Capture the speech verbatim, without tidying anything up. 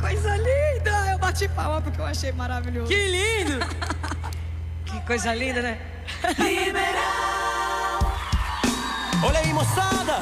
coisa linda! Eu bati palma porque eu achei maravilhoso. Que lindo! Que coisa linda, né? Liberar.